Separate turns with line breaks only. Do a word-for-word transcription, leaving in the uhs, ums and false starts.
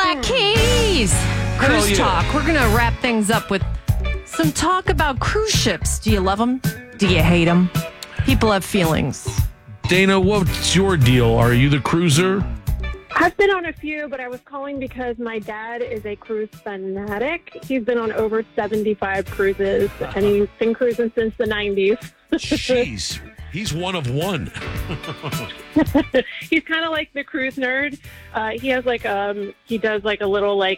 Black Keys. Cruise
Hell yeah.
talk. We're going to wrap things up with some talk about cruise ships. Do you love them? Do you hate them? People have feelings.
Dana, what's your deal? Are you the cruiser?
I've been on a few, but I was calling because my dad is a cruise fanatic. He's been on over seventy-five cruises, and he's been cruising since the nineties.
Jeez. He's one of one.
He's kind of like the cruise nerd. Uh, he has like um he does like a little like